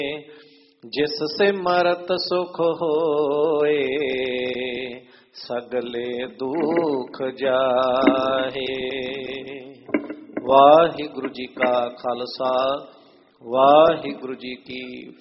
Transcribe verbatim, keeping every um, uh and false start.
जिस सिमरत सुख होए सगले दुख जाहे। वाहिगुरु जी का खालसा वाहिगुरु जी की